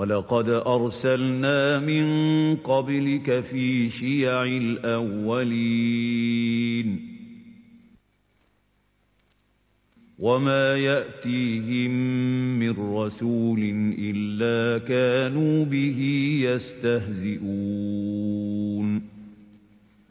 وَلَقَدْ أَرْسَلْنَا مِن قَبْلِكَ فِي شِيَعِ الْأَوَّلِينَ وَمَا يَأْتِيهِم مِّن رَّسُولٍ إِلَّا كَانُوا بِهِ يَسْتَهْزِئُونَ